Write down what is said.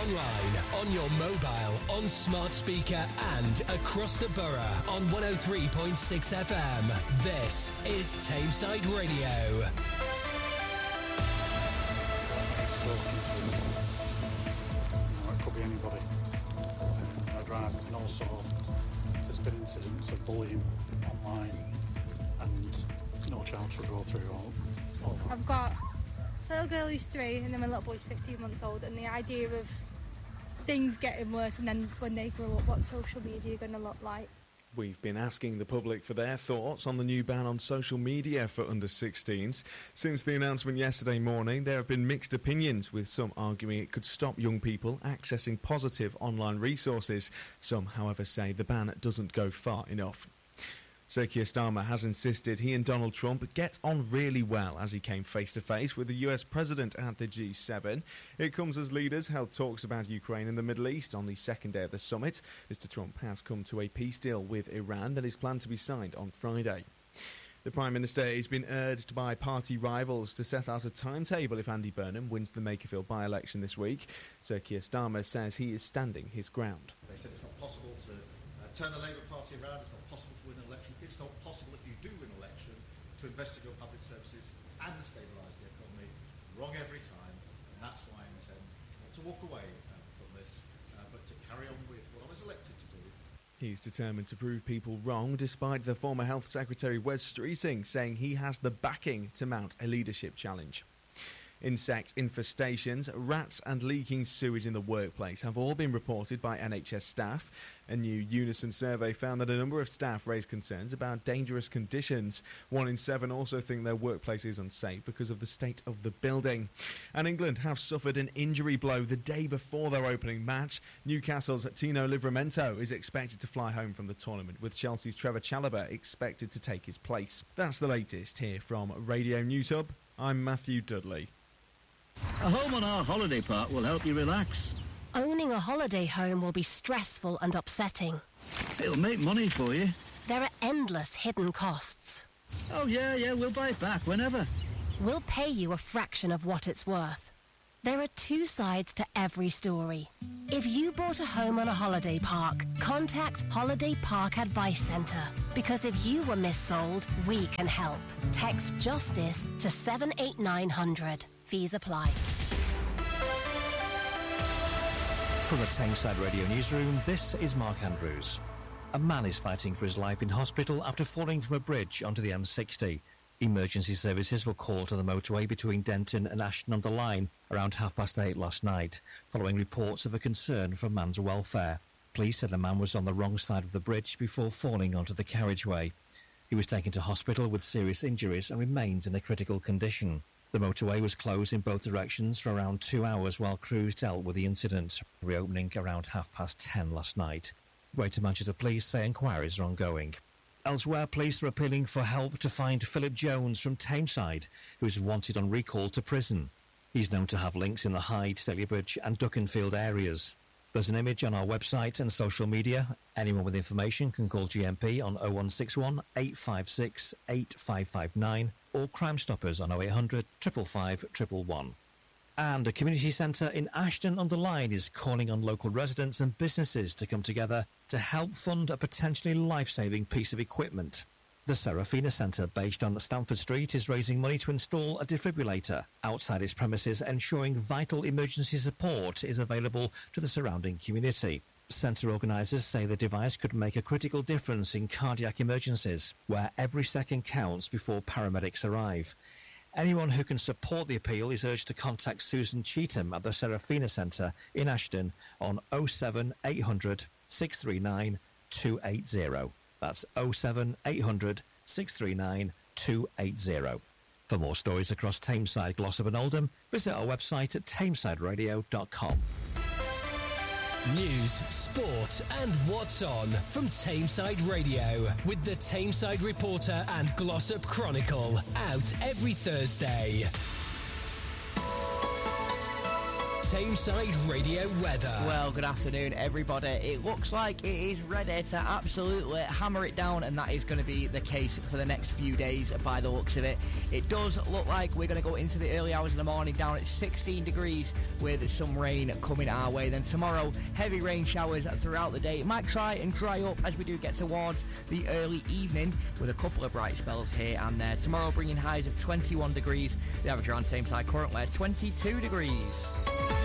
online, on your mobile, on smart speaker and across the borough on 103.6 FM. This is Tameside Radio. He's talking to them. It could be anybody. And also, there's been incidents of bullying online, and no child should go through all that. I've got a little girl who's 3 and then my little boy's 15 months old, and the idea of things getting worse and then when they grow up, what social media are going to look like. We've been asking the public for their thoughts on the new ban on social media for under-16s. Since the announcement yesterday morning, there have been mixed opinions, with some arguing it could stop young people accessing positive online resources. Some, however, say the ban doesn't go far enough. Sir Keir Starmer has insisted he and Donald Trump get on really well as he came face-to-face with the US President at the G7. It comes as leaders held talks about Ukraine and the Middle East on the second day of the summit. Mr Trump has come to a peace deal with Iran that is planned to be signed on Friday. The Prime Minister is being urged by party rivals to set out a timetable if Andy Burnham wins the Makerfield by-election this week. Sir Keir Starmer says he is standing his ground. They said it's not possible to turn the Labour Party around, it's not possible to win an election. It's not possible, if you do win an election, to invest in your public services and stabilise the economy. Wrong every time, and that's why I intend not to walk away from this, but to carry on with what I was elected to do. He's determined to prove people wrong, despite the former Health Secretary Wes Streeting saying he has the backing to mount a leadership challenge. Insect infestations, rats and leaking sewage in the workplace have all been reported by NHS staff. A new Unison survey found that a number of staff raised concerns about dangerous conditions. 1 in 7 also think their workplace is unsafe because of the state of the building. And England have suffered an injury blow the day before their opening match. Newcastle's Tino Livramento is expected to fly home from the tournament, with Chelsea's Trevor Chalobah expected to take his place. That's the latest here from Radio News Hub. I'm Matthew Dudley. A home on our holiday park will help you relax. Owning a holiday home will be stressful and upsetting. It'll make money for you. There are endless hidden costs. Oh, yeah, we'll buy it back whenever. We'll pay you a fraction of what it's worth. There are 2 sides to every story. If you bought a home on a holiday park, contact Holiday Park Advice Centre. Because if you were missold, we can help. Text JUSTICE to 78900. Fees apply. From the Tameside Radio Newsroom, this is Mark Andrews. A man is fighting for his life in hospital after falling from a bridge onto the M60. Emergency services were called to the motorway between Denton and Ashton-under-Lyne around 8:30 last night, following reports of a concern for man's welfare. Police said the man was on the wrong side of the bridge before falling onto the carriageway. He was taken to hospital with serious injuries and remains in a critical condition. The motorway was closed in both directions for around 2 hours while crews dealt with the incident, reopening around 10:30 last night. Greater Manchester Police say inquiries are ongoing. Elsewhere, police are appealing for help to find Philip Jones from Tameside, who is wanted on recall to prison. He's known to have links in the Hyde, Stalybridge and Duckenfield areas. There's an image on our website and social media. Anyone with information can call GMP on 0161 856 8559 or Crime Stoppers on 0800 555 111. And a community centre in Ashton-under-Lyne is calling on local residents and businesses to come together to help fund a potentially life-saving piece of equipment. The Serafina Centre, based on Stamford Street, is raising money to install a defibrillator outside its premises, ensuring vital emergency support is available to the surrounding community. Centre organisers say the device could make a critical difference in cardiac emergencies, where every second counts before paramedics arrive. Anyone who can support the appeal is urged to contact Susan Cheetham at the Serafina Centre in Ashton on 07800 639 280. That's 07800 639 280. For more stories across Tameside, Glossop and Oldham, visit our website at tamesideradio.com. News, sport and what's on from Tameside Radio with the Tameside Reporter and Glossop Chronicle, out every Thursday. Tameside Radio weather. Well, good afternoon, everybody. It looks like it is ready to absolutely hammer it down, and that is going to be the case for the next few days by the looks of it. It does look like we're going to go into the early hours of the morning down at 16 degrees with some rain coming our way. Then tomorrow, heavy rain showers throughout the day. It might try and dry up as we do get towards the early evening with a couple of bright spells here and there. Tomorrow bringing highs of 21 degrees. The average around Tameside currently 22 degrees.